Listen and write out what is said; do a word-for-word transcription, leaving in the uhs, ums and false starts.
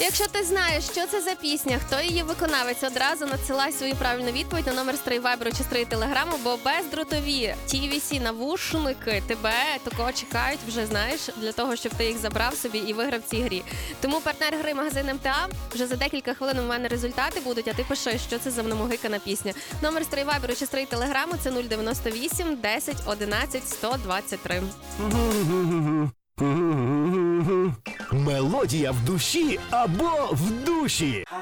Якщо ти знаєш, що це за пісня, хто її виконавець, одразу надсилай свою правильну відповідь на номер стрій вайберу чи стрій телеграму, бо бездротові ті ві сі навушники тебе такого чекають вже, знаєш, для того, щоб ти їх забрав собі і виграв в цій грі. Тому партнер гри магазин ем те а, вже за декілька хвилин у мене результати будуть, а ти пиши, що це за намогикана пісня. Номер стрій вайберу чи стрій телеграму – це нуль дев'яносто вісім десять одинадцять сто двадцять три. Мелодія в душі або в душі.